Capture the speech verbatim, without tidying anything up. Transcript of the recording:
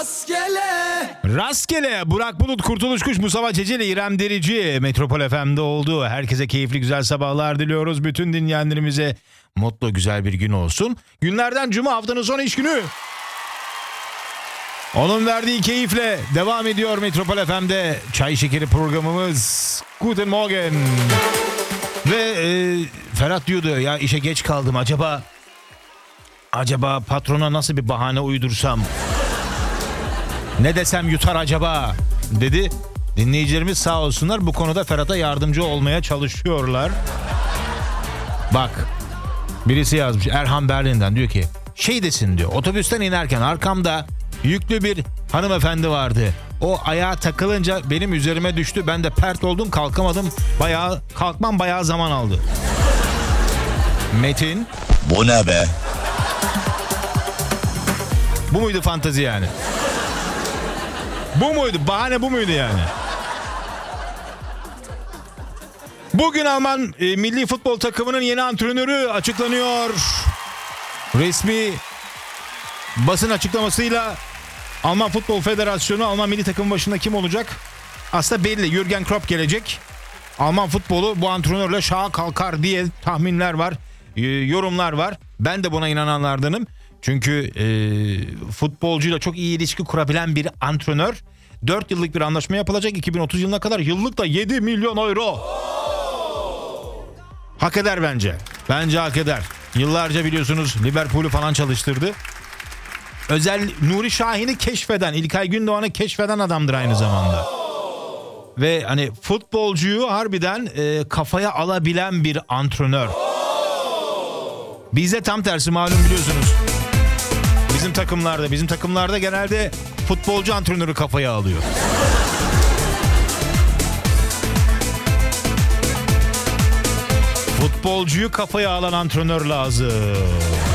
rastgele. Rastgele Burak Bulut, Kurtuluş Kuş, Mustafa Ceceli, İrem Derici Metropol F M'de oldu. Herkese keyifli güzel sabahlar diliyoruz. Bütün dinleyenlerimize mutlu güzel bir gün olsun. Günlerden cuma, haftanın son iş günü. Onun verdiği keyifle devam ediyor Metropol F M'de Çay Şekeri programımız. Guten Morgen. Ve e, Ferhat diyordu ya, işe geç kaldım, acaba acaba patrona nasıl bir bahane uydursam, ne desem yutar acaba dedi. Dinleyicilerimiz sağ olsunlar bu konuda Ferhat'a yardımcı olmaya çalışıyorlar. Bak, birisi yazmış, Erhan Berlin'den, diyor ki şey desin diyor, otobüsten inerken arkamda yüklü bir hanımefendi vardı. O ayağa takılınca benim üzerime düştü. Ben de pert oldum, kalkamadım. Bayağı kalkmam bayağı zaman aldı. Metin. Bu ne be? Bu muydu fantezi yani? Bu muydu? Bahane bu muydu yani? Bugün Alman e, milli futbol takımının yeni antrenörü açıklanıyor. Resmi basın açıklamasıyla Alman Futbol Federasyonu Alman milli takım başında kim olacak? Aslında belli. Jürgen Klopp gelecek. Alman futbolu bu antrenörle şaha kalkar diye tahminler var, e, yorumlar var. Ben de buna inananlardanım. Çünkü e, futbolcuyla çok iyi ilişki kurabilen bir antrenör. dört yıllık bir anlaşma yapılacak. iki bin otuz yılına kadar yıllık da yedi milyon euro. Hak eder bence. Bence hak eder. Yıllarca biliyorsunuz Liverpool'u falan çalıştırdı. Özel Nuri Şahin'i keşfeden, İlkay Gündoğan'ı keşfeden adamdır aynı zamanda. Ve hani futbolcuyu harbiden e, kafaya alabilen bir antrenör. Bizde tam tersi, malum biliyorsunuz. Bizim takımlarda, bizim takımlarda genelde futbolcu antrenörü kafaya alıyor. Futbolcuyu kafaya alan antrenör lazım.